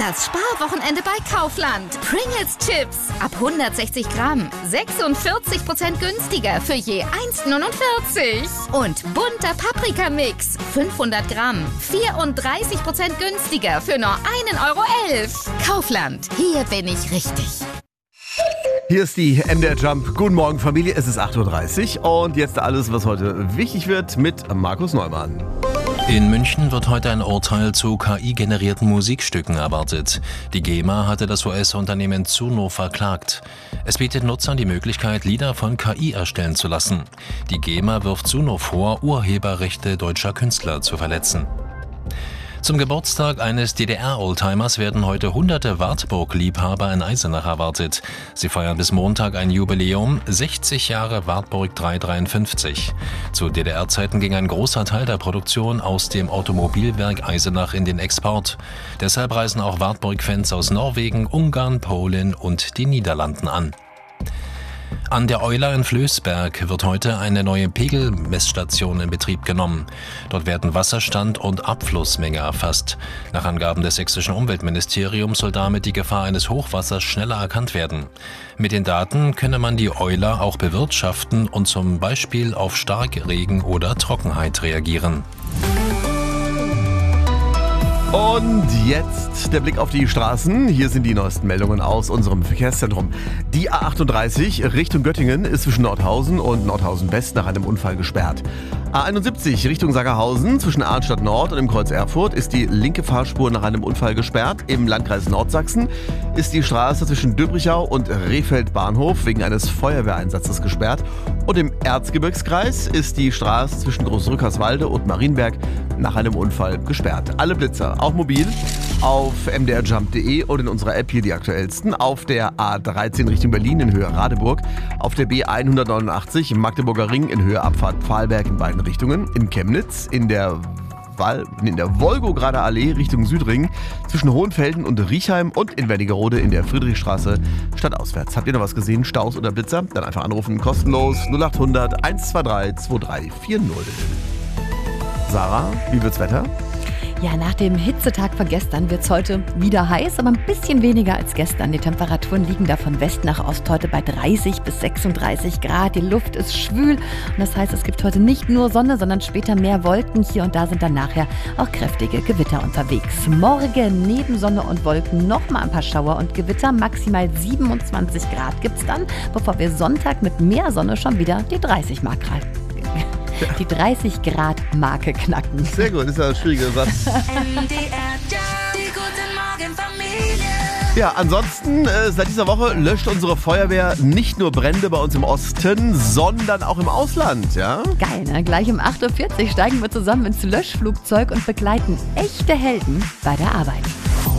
Das Sparwochenende bei Kaufland. Pringles Chips ab 160 Gramm. 46% günstiger für je 1,49. Und bunter Paprikamix. 500 Gramm. 34% günstiger für nur 1,11 €. Kaufland. Hier bin ich richtig. Hier ist die MDR Jump. Guten Morgen, Familie. Es ist 8:30 Uhr und jetzt alles, was heute wichtig wird, mit Markus Neumann. In München wird heute ein Urteil zu KI-generierten Musikstücken erwartet. Die GEMA hatte das US-Unternehmen Zuno verklagt. Es bietet Nutzern die Möglichkeit, Lieder von KI erstellen zu lassen. Die GEMA wirft Zuno vor, Urheberrechte deutscher Künstler zu verletzen. Zum Geburtstag eines DDR-Oldtimers werden heute hunderte Wartburg-Liebhaber in Eisenach erwartet. Sie feiern bis Montag ein Jubiläum, 60 Jahre Wartburg 353. Zu DDR-Zeiten ging ein großer Teil der Produktion aus dem Automobilwerk Eisenach in den Export. Deshalb reisen auch Wartburg-Fans aus Norwegen, Ungarn, Polen und den Niederlanden an. An der Euler in Flößberg wird heute eine neue Pegelmessstation in Betrieb genommen. Dort werden Wasserstand und Abflussmenge erfasst. Nach Angaben des sächsischen Umweltministeriums soll damit die Gefahr eines Hochwassers schneller erkannt werden. Mit den Daten könne man die Euler auch bewirtschaften und zum Beispiel auf Starkregen oder Trockenheit reagieren. Und jetzt der Blick auf die Straßen. Hier sind die neuesten Meldungen aus unserem Verkehrszentrum. Die A38 Richtung Göttingen ist zwischen Nordhausen und Nordhausen West nach einem Unfall gesperrt. A71 Richtung Sagerhausen zwischen Arnstadt Nord und dem Kreuz Erfurt ist die linke Fahrspur nach einem Unfall gesperrt. Im Landkreis Nordsachsen ist die Straße zwischen Döbrichau und Rehfeld Bahnhof wegen eines Feuerwehreinsatzes gesperrt. Und im Erzgebirgskreis ist die Straße zwischen Großrückerswalde und Marienberg nach einem Unfall gesperrt. Alle Blitzer, auch mobil, auf mdrjump.de und in unserer App hier die aktuellsten. Auf der A13 Richtung Berlin in Höhe Radeburg, auf der B189 im Magdeburger Ring in Höhe Abfahrt Pfahlberg in beiden Richtungen, in Chemnitz, in der Wolgograder Allee Richtung Südring, zwischen Hohenfelden und Riechheim und in Wernigerode in der Friedrichstraße stadtauswärts. Habt ihr noch was gesehen? Staus oder Blitzer? Dann einfach anrufen, kostenlos 0800 123 2340. Sarah, wie wird's Wetter? Ja, nach dem Hitzetag von gestern wird es heute wieder heiß, aber ein bisschen weniger als gestern. Die Temperaturen liegen da von West nach Ost heute bei 30 bis 36 Grad. Die Luft ist schwül und das heißt, es gibt heute nicht nur Sonne, sondern später mehr Wolken. Hier und da sind dann nachher auch kräftige Gewitter unterwegs. Morgen neben Sonne und Wolken nochmal ein paar Schauer und Gewitter. Maximal 27 Grad gibt es dann, bevor wir Sonntag mit mehr Sonne schon wieder die 30 Grad Marke knacken. Sehr gut, ist ja ein schwieriger Satz. Ja, ansonsten, seit dieser Woche löscht unsere Feuerwehr nicht nur Brände bei uns im Osten, sondern auch im Ausland, ja? Geil, ne? Gleich um 8:40 Uhr steigen wir zusammen ins Löschflugzeug und begleiten echte Helden bei der Arbeit.